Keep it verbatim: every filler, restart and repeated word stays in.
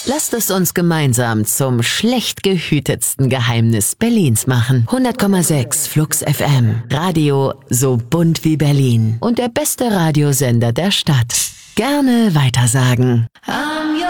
Lasst es uns gemeinsam zum schlecht gehütetsten Geheimnis Berlins machen. hundert Komma sechs Flux F M. Radio so bunt wie Berlin. Und der beste Radiosender der Stadt. Gerne weitersagen. Ah.